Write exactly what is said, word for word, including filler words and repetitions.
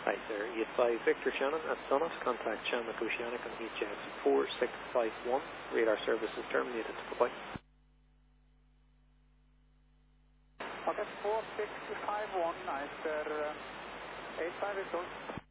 Hi sir, eight five Victor Shannon at Sonos. Contact Shannon Oceanic on H X four six five one. Radar service is terminated. Bye-bye. Okay, four six five one, nice, uh, eight five Victor.